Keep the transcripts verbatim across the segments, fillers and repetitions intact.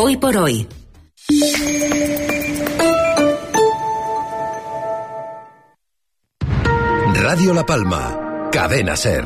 Hoy por hoy. Radio La Palma, Cadena Ser.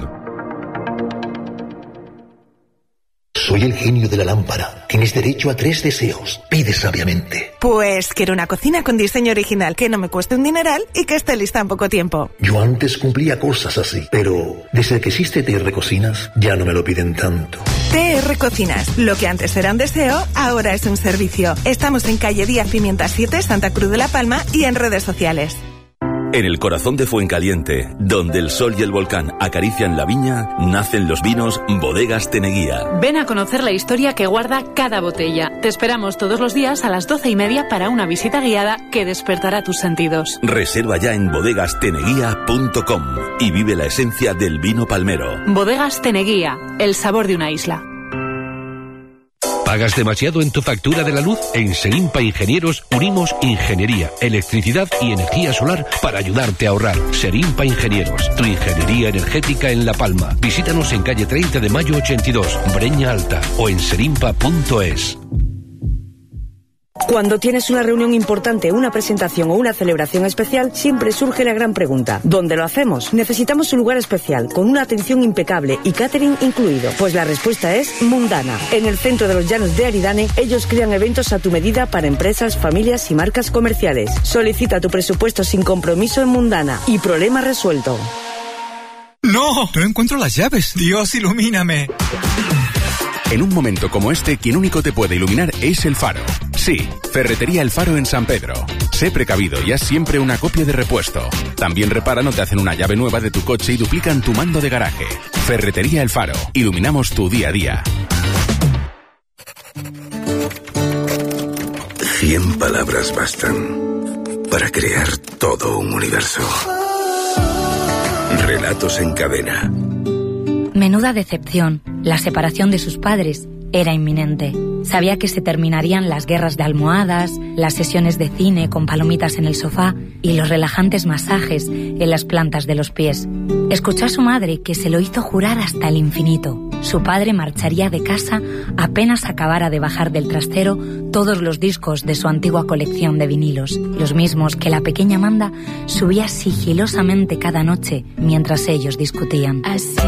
Soy el genio de la lámpara. Tienes derecho a tres deseos. Pide sabiamente. Pues quiero una cocina con diseño original, que no me cueste un dineral y que esté lista en poco tiempo. Yo antes cumplía cosas así, pero desde que existe T R Cocinas ya no me lo piden tanto. T R Cocinas. Lo que antes era un deseo, ahora es un servicio. Estamos en calle Díaz Pimienta siete, Santa Cruz de la Palma, y en redes sociales. En el corazón de Fuencaliente, donde el sol y el volcán acarician la viña, nacen los vinos Bodegas Teneguía. Ven a conocer la historia que guarda cada botella. Te esperamos todos los días a las doce y media para una visita guiada que despertará tus sentidos. Reserva ya en bodegas teneguía punto com y vive la esencia del vino palmero. Bodegas Teneguía, el sabor de una isla. ¿Pagas demasiado en tu factura de la luz? En Serimpa Ingenieros unimos ingeniería, electricidad y energía solar para ayudarte a ahorrar. Serimpa Ingenieros, tu ingeniería energética en La Palma. Visítanos en calle treinta de mayo ochenta y dos, Breña Alta, o en serimpa punto es. Cuando tienes una reunión importante, una presentación o una celebración especial, siempre surge la gran pregunta: ¿dónde lo hacemos? Necesitamos un lugar especial, con una atención impecable y catering incluido. Pues la respuesta es Mundana. En el centro de los Llanos de Aridane, ellos crean eventos a tu medida para empresas, familias y marcas comerciales. Solicita tu presupuesto sin compromiso en Mundana y problema resuelto. ¡No! No encuentro las llaves. Dios, ilumíname. En un momento como este, quien único te puede iluminar es el Faro. Sí, Ferretería El Faro en San Pedro. Sé precavido y haz siempre una copia de repuesto. También reparan o te hacen una llave nueva de tu coche y duplican tu mando de garaje. Ferretería El Faro. Iluminamos tu día a día. Cien palabras bastan para crear todo un universo. Relatos en cadena. Menuda decepción. La separación de sus padres era inminente. Sabía que se terminarían las guerras de almohadas, las sesiones de cine con palomitas en el sofá y los relajantes masajes en las plantas de los pies. Escuchó a su madre, que se lo hizo jurar hasta el infinito. Su padre marcharía de casa apenas acabara de bajar del trastero todos los discos de su antigua colección de vinilos, los mismos que la pequeña Amanda subía sigilosamente cada noche mientras ellos discutían. Así